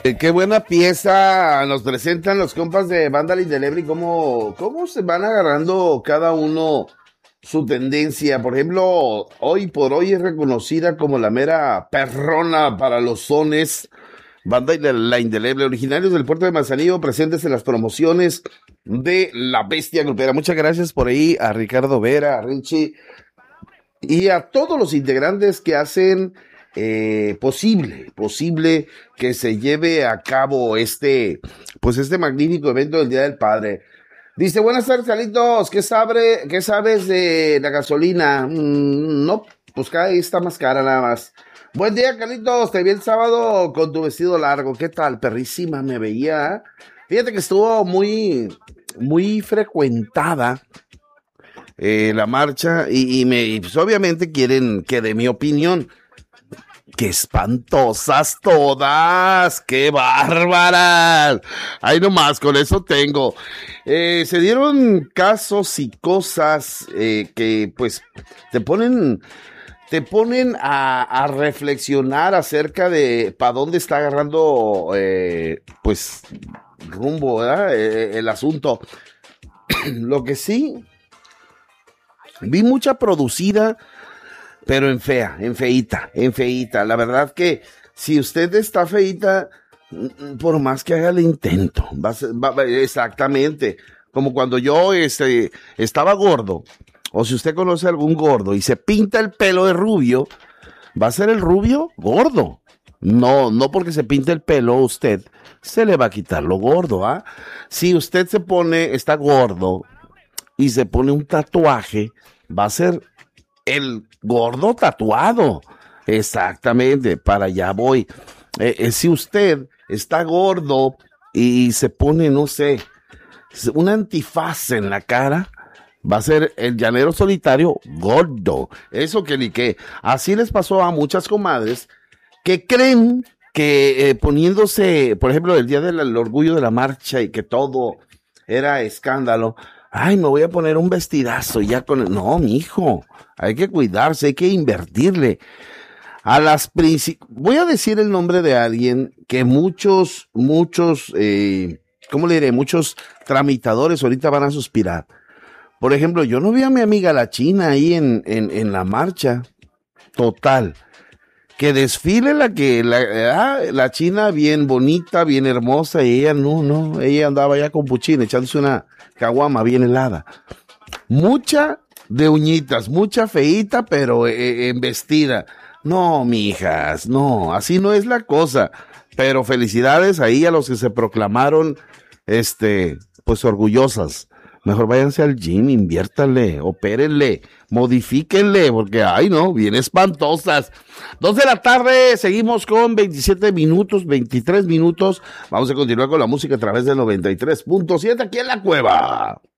Qué buena pieza nos presentan los compas de Banda La Indeleble, cómo se van agarrando cada uno su tendencia. Por ejemplo, hoy por hoy es reconocida como la mera perrona para los sones. Banda La Indeleble, originarios del puerto de Manzanillo, presentes en las promociones de La Bestia Grupera. Muchas gracias por ahí a Ricardo Vera, a Richie y a todos los integrantes que hacen posible que se lleve a cabo este magnífico evento del Día del Padre. Dice, buenas tardes, Carlitos, ¿qué sabes de la gasolina? No, pues cada vez está más cara nada más. Buen día, Carlitos, te vi el sábado con tu vestido largo, ¿qué tal? Perrísima me veía. Fíjate que estuvo muy frecuentada la marcha y pues obviamente quieren que dé mi opinión. ¡Qué espantosas todas! ¡Qué bárbaras! Ay, nomás, con eso tengo. Se dieron casos y cosas que, pues, te ponen a reflexionar acerca de para dónde está agarrando, pues, rumbo, ¿verdad? El asunto. Lo que sí, vi mucha producida, pero en feíta. La verdad que si usted está feíta, por más que haga el intento, exactamente, como cuando yo estaba gordo, o si usted conoce a algún gordo y se pinta el pelo de rubio, va a ser el rubio gordo. No porque se pinte el pelo usted, se le va a quitar lo gordo, ¿ah? Si usted está gordo y se pone un tatuaje, va a ser el gordo tatuado. Exactamente, para allá voy. Si usted está gordo y se pone, no sé, un antifaz en la cara, va a ser el llanero solitario gordo. Eso que ni qué. Así les pasó a muchas comadres que creen que poniéndose, por ejemplo, el día del orgullo de la marcha y que todo era escándalo, ay, me voy a poner un vestidazo ya con el... No, mijo, hay que cuidarse, hay que invertirle. Voy a decir el nombre de alguien que muchos, ¿cómo le diré? Muchos tramitadores ahorita van a suspirar. Por ejemplo, yo no vi a mi amiga la China ahí en la marcha. Total. Que desfile la China bien bonita, bien hermosa, y ella ella andaba ya con puchín, echándose una caguama bien helada. Mucha de uñitas, mucha feíta, pero en vestida. No, mijas, no, así no es la cosa. Pero felicidades ahí a los que se proclamaron, pues orgullosas. Mejor váyanse al gym, inviértanle, opérenle, modifíquenle, porque, ay no, bien espantosas. 2 de la tarde, seguimos con 23 minutos. Vamos a continuar con la música a través del 93.7 aquí en La Cueva.